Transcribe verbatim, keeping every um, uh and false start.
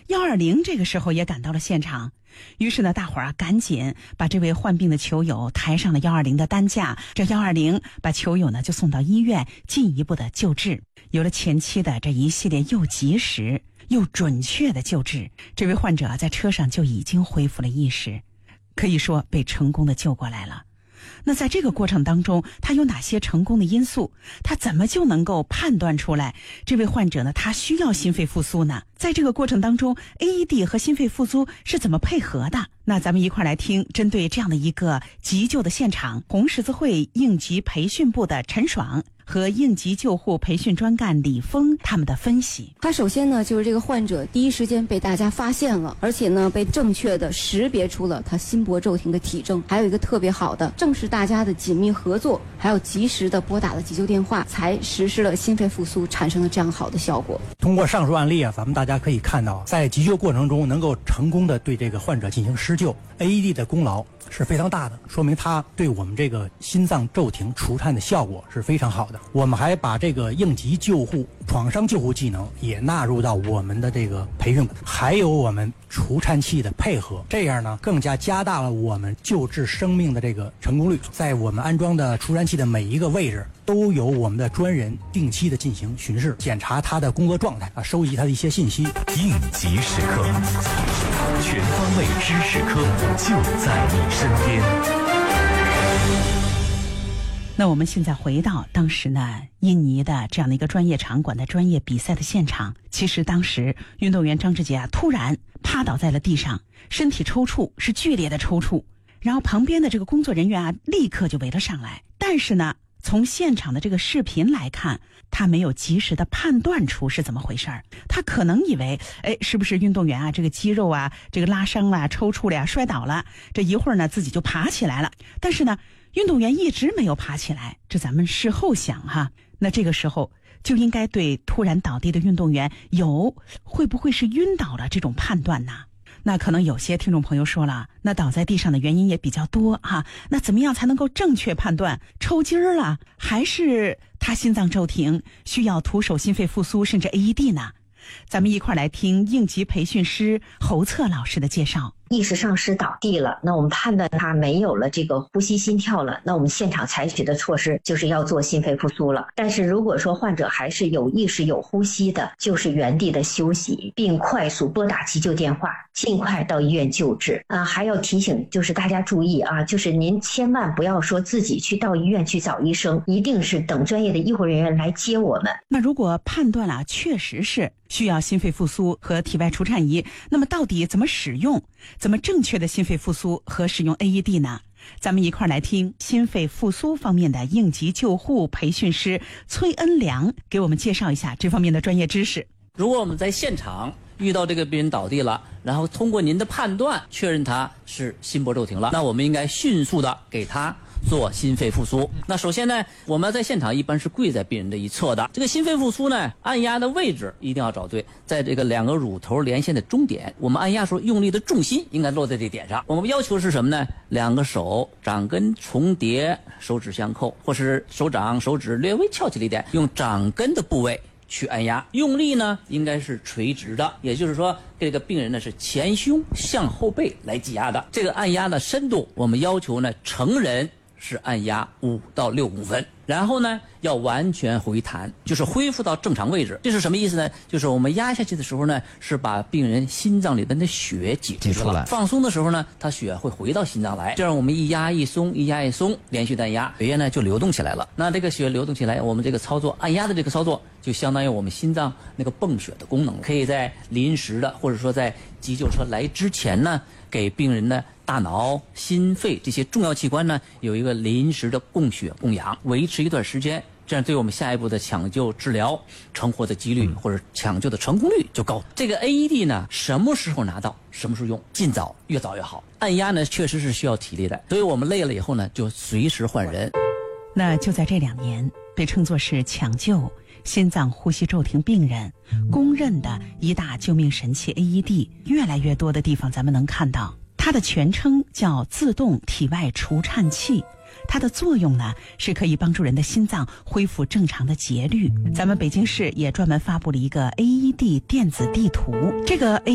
一二零这个时候也赶到了现场。于是呢，大伙儿啊赶紧把这位患病的球友抬上了一二零的担架，这一二零把球友呢就送到医院进一步的救治。有了前期的这一系列又及时又准确的救治，这位患者啊在车上就已经恢复了意识，可以说被成功的救过来了。那在这个过程当中，他有哪些成功的因素？他怎么就能够判断出来这位患者呢他需要心肺复苏呢？在这个过程当中 A E D 和心肺复苏是怎么配合的？那咱们一块来听针对这样的一个急救的现场，红十字会应急培训部的陈爽和应急救护培训专干李峰他们的分析。 他首先呢，就是这个患者第一时间被大家发现了，而且呢被正确的识别出了他心搏骤停的体征。还有一个特别好的，正是大家的紧密合作，还有及时的拨打了急救电话，才实施了心肺复苏，产生了这样好的效果。 通过上述案例啊，咱们大家可以看到，在急救过程中能够成功的对这个患者进行施救 ，A E D 的功劳是非常大的，说明它对我们这个心脏骤停除颤的效果是非常好的。我们还把这个应急救护、创伤救护技能也纳入到我们的这个培训，还有我们除颤器的配合，这样呢更加加大了我们救治生命的这个成功率。在我们安装的除颤器的每一个位置，都有我们的专人定期的进行巡视，检查他的工作状态啊，收集他的一些信息。 应急时刻，全方位知识科普就在你身边。 那我们现在回到当时呢，印尼的这样的一个专业场馆的专业比赛的现场。其实当时运动员张志杰啊，突然趴倒在了地上，身体抽搐，是剧烈的抽搐。然后旁边的这个工作人员啊，立刻就围了上来。但是呢，从现场的这个视频来看，他没有及时的判断出是怎么回事儿。他可能以为，哎，是不是运动员啊，这个肌肉啊，这个拉伤了、抽搐了呀、摔倒了，这一会儿呢自己就爬起来了。但是呢，运动员一直没有爬起来，这咱们事后想哈，那这个时候就应该对突然倒地的运动员有会不会是晕倒了这种判断呢？那可能有些听众朋友说了，那倒在地上的原因也比较多哈，那怎么样才能够正确判断抽筋儿了，还是他心脏骤停需要徒手心肺复苏甚至 A E D 呢？咱们一块来听应急培训师侯策老师的介绍。 意识丧失倒地了，那我们判断他没有了这个呼吸心跳了，那我们现场采取的措施就是要做心肺复苏了。但是如果说患者还是有意识有呼吸的，就是原地的休息，并快速拨打急救电话，尽快到医院救治啊。还要提醒就是大家注意啊，就是您千万不要说自己去到医院去找医生，一定是等专业的医护人员来接我们。 那如果判断了确实是需要心肺复苏和体外除颤仪，那么到底怎么使用，怎么正确的心肺复苏和使用 A E D 呢？咱们一块来听心肺复苏方面的应急救护培训师崔恩良给我们介绍一下这方面的专业知识。 如果我们在现场遇到这个病人倒地了，然后通过您的判断确认他是心搏骤停了，那我们应该迅速的给他做心肺复苏。那首先呢，我们在现场一般是跪在病人的一侧的。这个心肺复苏呢，按压的位置一定要找对，在这个两个乳头连线的中点，我们按压时候用力的重心应该落在这点上。我们要求是什么呢？两个手掌根重叠，手指相扣，或是手掌手指略微翘起了一点，用掌根的部位去按压，用力呢应该是垂直的，也就是说这个病人呢是前胸向后背来挤压的。这个按压的深度我们要求呢，成人是按压五到六公分，然后呢要完全回弹，就是恢复到正常位置。这是什么意思呢？就是我们压下去的时候呢，是把病人心脏里的那血挤出来，放松的时候呢，他血会回到心脏来，这样我们一压一松，一压一松，连续的按压，血液呢就流动起来了。那这个血流动起来，我们这个操作按压的这个操作就相当于我们心脏那个泵血的功能，可以在临时的或者说在急救车来之前呢，给病人呢大脑、心肺这些重要器官呢有一个临时的供血供氧，维持一段时间，这样对我们下一步的抢救治疗成活的几率或者抢救的成功率就高。这个 A E D 呢，什么时候拿到什么时候用，尽早，越早越好。按压呢确实是需要体力的，所以我们累了以后呢就随时换人。 那就在这两年被称作是抢救心脏呼吸骤停病人公认的一大救命神器 A E D， 越来越多的地方咱们能看到。它的全称叫自动体外除颤器，它的作用呢是可以帮助人的心脏恢复正常的节律。咱们北京市也专门发布了一个 A E D 电子地图，这个 A